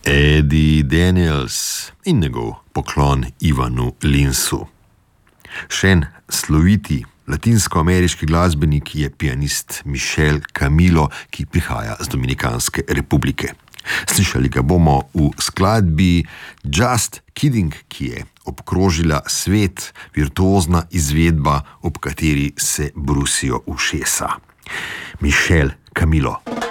Eddie Daniels in njegov poklon Ivanu Linsu. Še en sloviti latinskoameriški glasbenik je pianist Michel Camilo, ki prihaja z Dominikanske republike. Slišali ga bomo v skladbi Just Kidding, ki je obkrožila svet, virtuozna izvedba, ob kateri se brusijo ušesa. Michel Camilo.